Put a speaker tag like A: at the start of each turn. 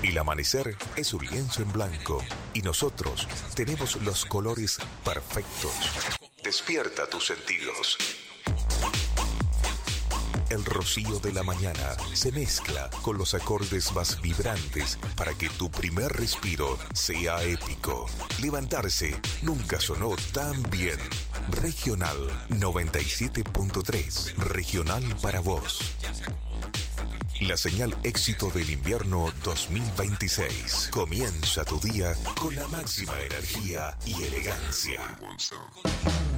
A: El amanecer es un lienzo en blanco y nosotros tenemos los colores perfectos. Despierta tus sentidos. El rocío de la mañana se mezcla con los acordes más vibrantes para que tu primer respiro sea épico. Levantarse nunca sonó tan bien. Regional 97.3. Regional para vos. La señal éxito del invierno 2026. Comienza tu día con la máxima energía y elegancia.